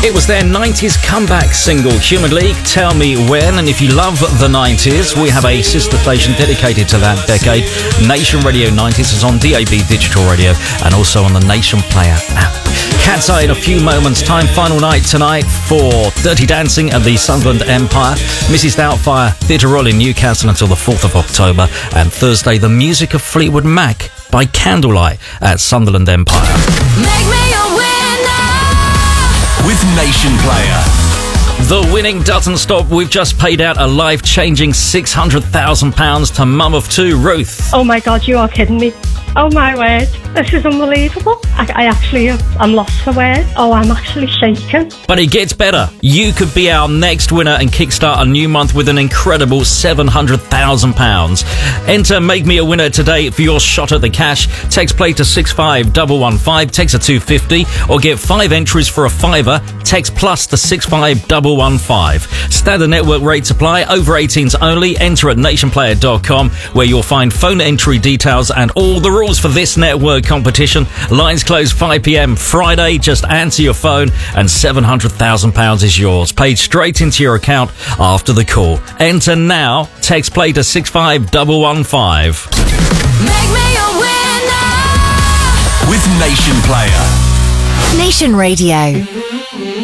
It was their 90s comeback single, Human League, Tell Me When. And if you love the 90s, we have a sister station dedicated to that decade. Nation Radio 90s is on DAB Digital Radio and also on the Nation Player app. Cat's Eye in a few moments' time. Final night tonight for Dirty Dancing at the Sunderland Empire. Mrs. Doubtfire Theatre Royal in Newcastle until the 4th of October. And Thursday, the music of Fleetwood Mac by candlelight at Sunderland Empire. Make me a winner with Nation Player. The winning doesn't stop. We've just paid out a life-changing £600,000 to mum of two, Ruth. Oh my God, you are kidding me. Oh my word, this is unbelievable. I'm lost for words. Oh, I'm actually shaking. But it gets better. You could be our next winner and kickstart a new month with an incredible £700,000. Enter Make Me a Winner today for your shot at the cash. Text play to 65115, text a 250, or get 5 entries for a £5. Text plus to 65115. Standard network rates apply. Over 18s only. Enter at nationplayer.com, where you'll find phone entry details and all the rules for this network competition. Lines close 5 p.m. Friday. Just answer your phone and £700,000 is yours. Paid straight into your account after the call. Enter now. Text play to 65115. Make me a winner with Nation Player. Nation Radio.